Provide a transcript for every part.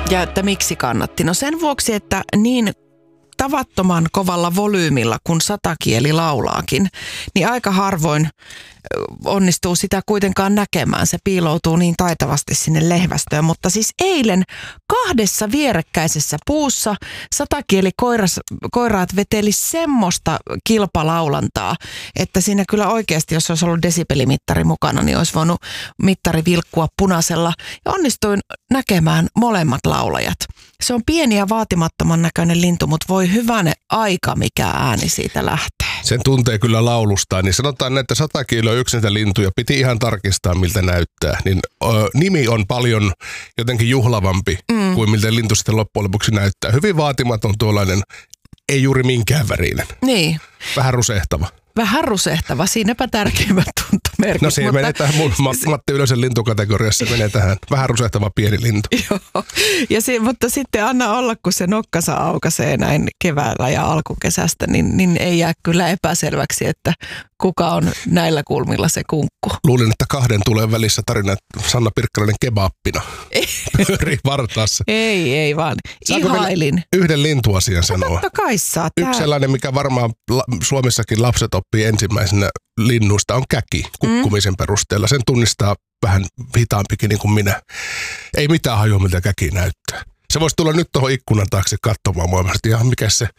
Ja että miksi kannatti? No sen vuoksi, että niin tavattoman kovalla volyymilla, kun satakieli laulaakin, niin aika harvoin onnistuu sitä kuitenkaan näkemään. Se piiloutuu niin taitavasti sinne lehvästöön. Mutta siis eilen 2 vierekkäisessä puussa satakielikoiraat veteli semmoista kilpalaulantaa, että siinä kyllä oikeasti, jos olisi ollut desibelimittari mukana, niin olisi voinut mittari vilkkua punaisella. Ja onnistuin näkemään molemmat laulajat. Se on pieni ja vaatimattoman näköinen lintu, mutta voi hyvänen aika, mikä ääni siitä lähtee. Sen tuntee kyllä laulustaan, niin sanotaan, että 100 kiloa yksin niitä lintuja, piti ihan tarkistaa, miltä näyttää. Niin nimi on paljon jotenkin juhlavampi kuin miltä lintu sitten loppujen lopuksi näyttää. Hyvin vaatimaton tuollainen, ei juuri minkään värinen. Niin. Vähän rusehtava. Vähän rusehtava, siinäpä tärkeimmät tuntomerkit. No se menee tähän mun Matti Ylösen lintukategoriassa, menee tähän vähän rusehtava pieni lintu. Joo, mutta sitten anna olla, kun se nokkansa aukaisee näin keväällä ja alkukesästä, niin ei jää kyllä epäselväksi, että kuka on näillä kulmilla se kunkku. Luulin, että 2 tulen välissä tarina, että Sanna Pirkkalainen kebappina pyörii vartaassa. Ei vaan. Ihailin. Yhden lintuasian sanoa? Totta kai saa. Yksi sellainen, mikä varmaan Suomessakin lapset oppii ensimmäisenä linnuista, on käki kukkumisen perusteella. Sen tunnistaa vähän hitaampikin niin kuin minä. Ei mitään hajua, miltä käki näyttää. Se voisi tulla nyt tuohon ikkunan taakse katsomaan muomasti. Ja mikä se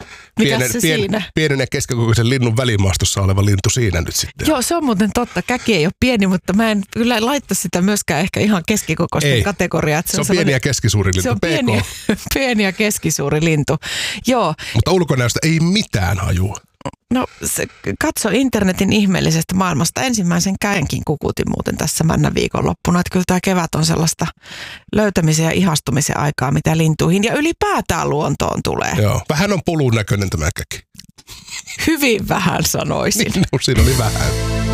pienen ja keskikokoisen linnun välimaastossa oleva lintu siinä nyt sitten? Joo, se on muuten totta. Käki ei ole pieni, mutta mä en kyllä laittaa sitä myöskään ehkä ihan keskikokoisten kategoriaan. Se on pieni ja keskisuuri lintu. Se on pieni ja keskisuuri lintu. Joo. Mutta ulkonäöstä ei mitään hajua. No katso internetin ihmeellisestä maailmasta. Ensimmäisen kädenkin kukutin muuten tässä männä viikonloppuna. Että kyllä tämä kevät on sellaista löytämisen ja ihastumisen aikaa, mitä lintuihin ja ylipäätään luontoon tulee. Joo, vähän on pulun näköinen tämä käki. Hyvin vähän sanoisin. Niin, siinä oli vähän.